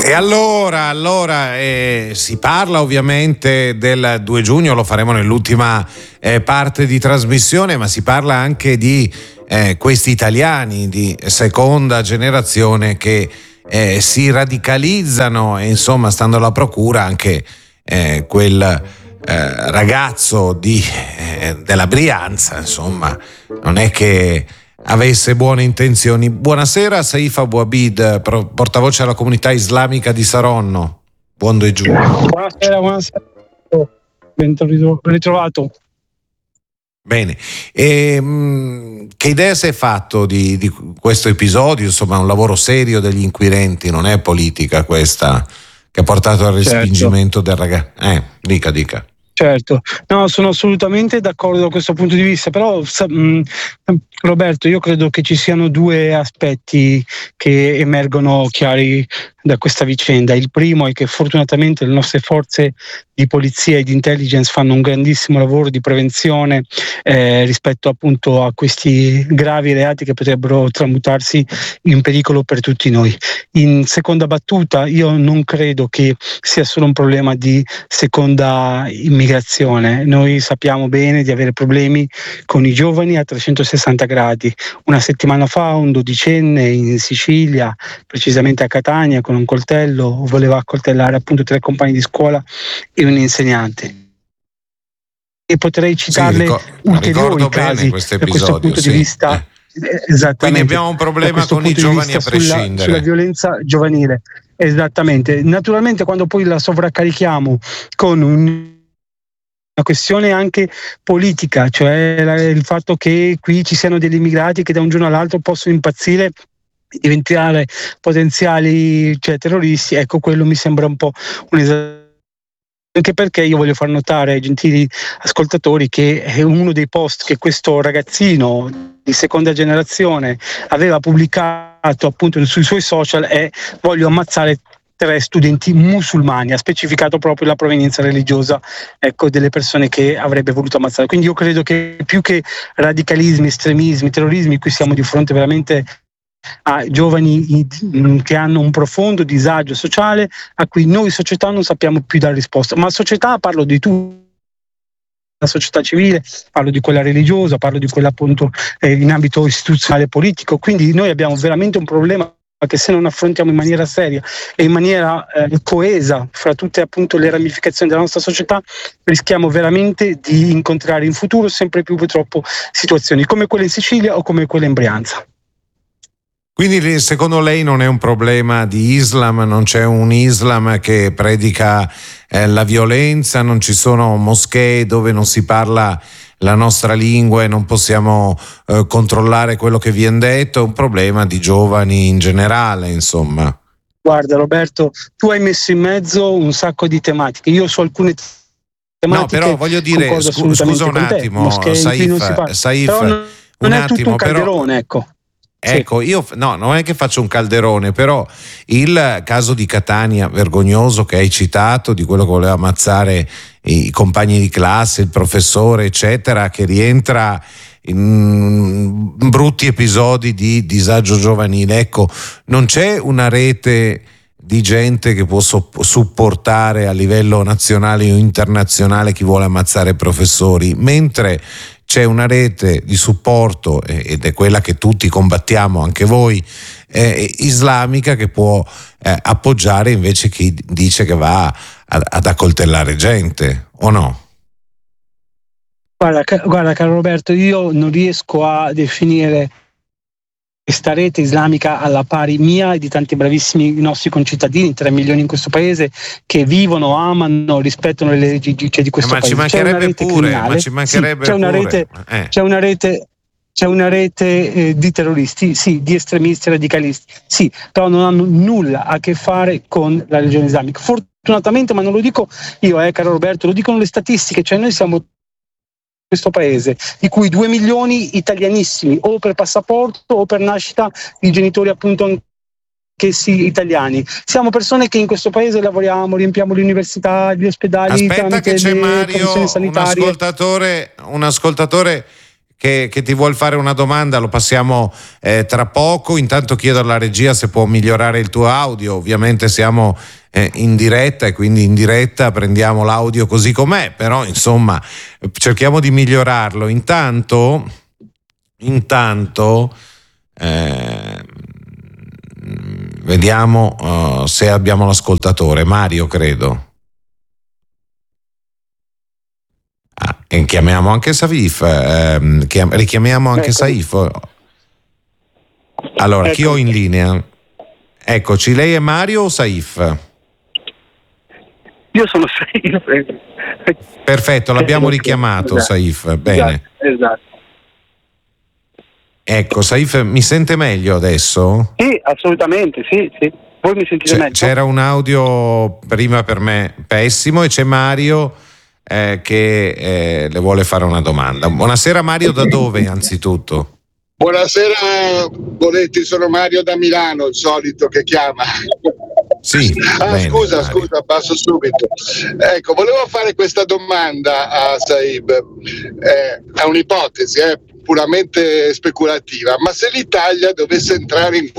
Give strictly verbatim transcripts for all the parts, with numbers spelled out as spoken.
E allora, allora eh, si parla ovviamente del due giugno, lo faremo nell'ultima eh, parte di trasmissione, ma si parla anche di eh, questi italiani di seconda generazione che eh, si radicalizzano e insomma, stando alla procura, anche eh, quel eh, ragazzo di, eh, della Brianza, insomma, non è che avesse buone intenzioni. Buonasera, Saif Abu Abid, portavoce della comunità islamica di Saronno. Buon due giugno. Buonasera, buonasera. Ben ritrovato. Bene. E, mh, che idea si è fatto di, di questo episodio? Insomma, un lavoro serio degli inquirenti, non è politica questa che ha portato al respingimento certo. del ragazzo. Eh, dica, dica. Certo, no, sono assolutamente d'accordo da questo punto di vista, però mh, Roberto, io credo che ci siano due aspetti che emergono chiari da questa vicenda. Il primo è che fortunatamente le nostre forze di polizia e di intelligence fanno un grandissimo lavoro di prevenzione eh, rispetto appunto a questi gravi reati che potrebbero tramutarsi in pericolo per tutti noi. In seconda battuta, io non credo che sia solo un problema di seconda immigrazione. Noi sappiamo bene di avere problemi con i giovani a trecentosessanta gradi. Una settimana fa un dodicenne in Sicilia, precisamente a Catania, con un coltello voleva accoltellare appunto tre compagni di scuola e un insegnante. E potrei citarle sì, ricor- ulteriori casi questo da questo punto sì. di vista. Eh. Esattamente. Quindi abbiamo un problema con i giovani a prescindere. Sulla, sulla violenza giovanile. Esattamente. Naturalmente quando poi la sovraccarichiamo con un una questione anche politica, cioè la, il fatto che qui ci siano degli immigrati che da un giorno all'altro possono impazzire, diventare potenziali cioè, terroristi, ecco quello mi sembra un po' un esagero. Anche perché io voglio far notare ai gentili ascoltatori che uno dei post che questo ragazzino di seconda generazione aveva pubblicato appunto sui suoi social è voglio ammazzare tre studenti musulmani, ha specificato proprio la provenienza religiosa ecco, delle persone che avrebbe voluto ammazzare. Quindi io credo che più che radicalismi, estremismi, terrorismi, qui siamo di fronte veramente a giovani che hanno un profondo disagio sociale a cui noi società non sappiamo più dare risposta. Ma società parlo di tutto. La società civile, parlo di quella religiosa, parlo di quella appunto eh, in ambito istituzionale politico. Quindi noi abbiamo veramente un problema che se non affrontiamo in maniera seria e in maniera eh, coesa fra tutte appunto le ramificazioni della nostra società rischiamo veramente di incontrare in futuro sempre più purtroppo situazioni come quelle in Sicilia o come quelle in Brianza. Quindi secondo lei non è un problema di Islam, non c'è un Islam che predica eh, la violenza, non ci sono moschee dove non si parla la nostra lingua e non possiamo eh, controllare quello che viene detto, è un problema di giovani in generale, insomma. Guarda Roberto, tu hai messo in mezzo un sacco di tematiche, io su alcune tematiche no, però voglio dire, scu- scusa un attimo, Saif, Saif però non, un non è attimo, tutto un calderone, però, ecco. Ecco, io no, non è che faccio un calderone, però il caso di Catania vergognoso che hai citato, di quello che voleva ammazzare i compagni di classe, il professore, eccetera, che rientra in brutti episodi di disagio giovanile. Ecco, non c'è una rete di gente che può supportare a livello nazionale o internazionale chi vuole ammazzare professori, mentre c'è una rete di supporto, ed è quella che tutti combattiamo, anche voi, eh, islamica, che può eh, appoggiare invece chi dice che va a, ad accoltellare gente, o no? Guarda, guarda caro Roberto, io non riesco a definire questa rete islamica alla pari mia e di tanti bravissimi nostri concittadini, tre milioni in questo paese, che vivono, amano, rispettano le leggi di, di questo eh, ma paese. Ci mancherebbe pure, ma ci mancherebbe sì, c'è una pure. Rete, eh. c'è una rete, c'è una rete eh, di terroristi, sì, di estremisti radicalisti, sì, però non hanno nulla a che fare con la religione islamica. Fortunatamente, ma non lo dico io, eh, caro Roberto, lo dicono le statistiche, cioè noi siamo questo paese, di cui due milioni italianissimi, o per passaporto o per nascita di genitori appunto anch'essi italiani. Siamo persone che in questo paese lavoriamo, riempiamo le università, gli ospedali. Aspetta che c'è Mario, un ascoltatore, un ascoltatore che, che ti vuol fare una domanda, lo passiamo eh, tra poco. Intanto chiedo alla regia se può migliorare il tuo audio. Ovviamente siamo eh, in diretta e quindi in diretta prendiamo l'audio così com'è, però insomma cerchiamo di migliorarlo. Intanto, intanto eh, vediamo uh, se abbiamo l'ascoltatore. Mario, credo. Ah, e chiamiamo anche Saif, ehm, chiam- richiamiamo anche Ecco. Saif. Allora, chi ho in linea? Eccoci, lei è Mario o Saif? Io sono Saif. Perfetto, l'abbiamo richiamato, Esatto. Saif. Bene. Esatto. Ecco, Saif, mi sente meglio adesso? Sì, assolutamente, sì, sì. Voi mi sentite C'è- meglio? c'era un audio prima per me pessimo e c'è Mario eh, che eh, le vuole fare una domanda. Buonasera Mario, da dove innanzitutto? Buonasera Bonetti, sono Mario da Milano, il solito che chiama. Sì, Ah, bene, scusa, Mario. scusa, passo subito. Ecco, volevo fare questa domanda a Saib. Eh, è un'ipotesi, eh, puramente speculativa, ma se l'Italia dovesse entrare in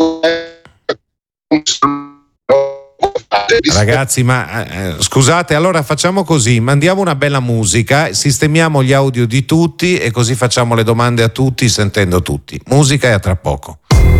Ragazzi, ma eh, scusate, allora facciamo così, mandiamo una bella musica, sistemiamo gli audio di tutti e così facciamo le domande a tutti sentendo tutti. Musica e a tra poco.